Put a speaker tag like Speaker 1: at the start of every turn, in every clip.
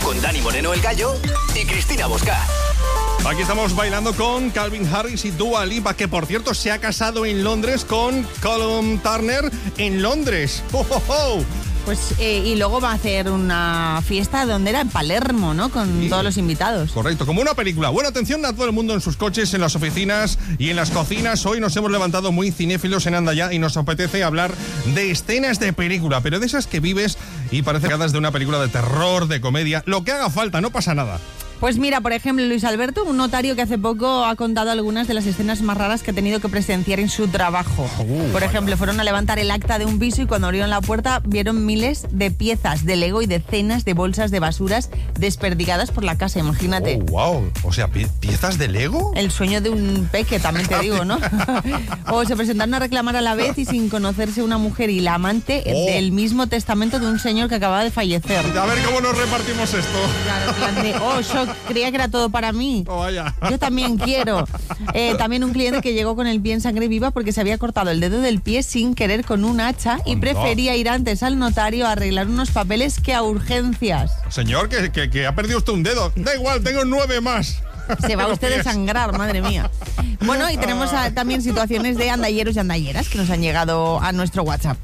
Speaker 1: con Dani Moreno el Gallo y Cristina Bosca.
Speaker 2: Aquí estamos bailando con Calvin Harris y Dua Lipa, que por cierto se ha casado en Londres con Callum Turner en Londres. ¡Oh, oh, oh!
Speaker 3: Pues, y luego va a hacer una fiesta, ¿dónde era? En Palermo, ¿no? Con todos los invitados.
Speaker 2: Correcto, como una película. Bueno, atención a todo el mundo en sus coches, en las oficinas y en las cocinas. Hoy nos hemos levantado muy cinéfilos en Anda Ya y nos apetece hablar de escenas de película, pero de esas que vives y parece que de una película de terror, de comedia. Lo que haga falta, no pasa nada.
Speaker 3: Pues mira, por ejemplo, Luis Alberto, un notario que hace poco ha contado algunas de las escenas más raras que ha tenido que presenciar en su trabajo. Por ejemplo, fueron a levantar el acta de un piso y cuando abrieron la puerta vieron miles de piezas de Lego y decenas de bolsas de basuras desperdigadas por la casa, imagínate.
Speaker 2: Oh, wow. O sea, ¿piezas de Lego?
Speaker 3: El sueño de un peque, también te digo, ¿no? O se presentaron a reclamar a la vez y sin conocerse una mujer y la amante del mismo testamento de un señor que acababa de fallecer.
Speaker 2: A ver cómo nos repartimos esto.
Speaker 3: Claro, en plan de, shock. Creía que era todo para mí.
Speaker 2: Oh, vaya.
Speaker 3: Yo también quiero. También un cliente que llegó con el pie en sangre viva porque se había cortado el dedo del pie sin querer con un hacha y prefería ir antes al notario a arreglar unos papeles que a urgencias.
Speaker 2: Señor, que ha perdido usted un dedo. Da igual, tengo 9 más.
Speaker 3: Se va usted a desangrar, madre mía. Bueno, y tenemos también situaciones de andalleros y andalleras que nos han llegado a nuestro WhatsApp.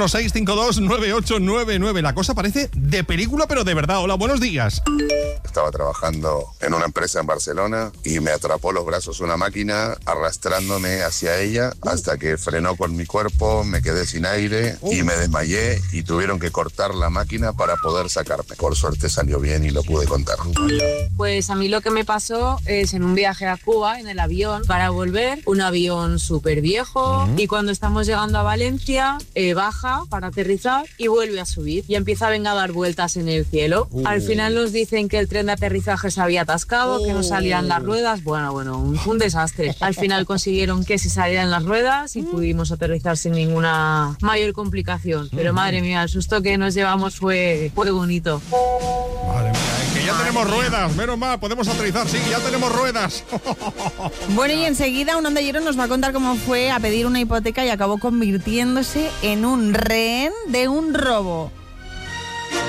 Speaker 2: 616-529899. La cosa parece de película, pero de verdad. Hola, buenos días.
Speaker 4: Estaba trabajando en una empresa en Barcelona y me atrapó los brazos una máquina arrastrándome hacia ella hasta que frenó con mi cuerpo, me quedé sin aire y me desmayé y tuvieron que cortar la máquina para poder sacarme. Por suerte salió bien y lo pude contar.
Speaker 5: Pues a mí lo que me pasó es en un viaje a Cuba, en el avión, para volver, un avión súper viejo y cuando estamos llegando a Valencia, baja para aterrizar y vuelve a subir y empieza a dar vueltas en el cielo. Al final nos dicen que el tren de aterrizaje se había atascado, que no salían las ruedas, bueno, un desastre. Al final consiguieron que se salieran las ruedas y pudimos aterrizar sin ninguna mayor complicación, pero madre mía, el susto que nos llevamos fue bonito.
Speaker 2: Madre mía, que ya tenemos ruedas, menos mal, podemos aterrizar, sí, ya tenemos ruedas.
Speaker 3: Bueno, y enseguida un andallero nos va a contar cómo fue a pedir una hipoteca y acabó convirtiéndose en un rehén de un robo.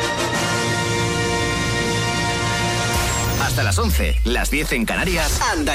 Speaker 1: Hasta las 11, las 10 en Canarias. Anda